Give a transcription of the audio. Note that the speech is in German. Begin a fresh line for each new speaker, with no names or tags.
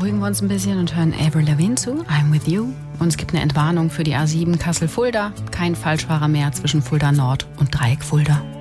beruhigen wir uns ein bisschen und hören Avril Lavigne zu, I'm With You. Und es gibt eine Entwarnung für die A7 Kassel-Fulda. Kein Falschfahrer mehr zwischen Fulda Nord und Dreieck Fulda.